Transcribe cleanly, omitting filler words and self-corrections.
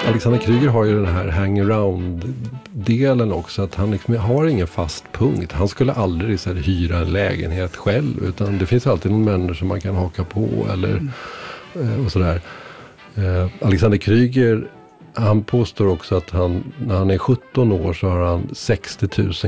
Alexander Kryger har ju den här hangaround-delen också, att han liksom har ingen fast punkt. Han skulle aldrig så här, hyra en lägenhet själv, utan det finns alltid någon människa som man kan haka på eller och sådär. Alexander Kryger, han påstår också att han, när han är 17 år så har han 60 000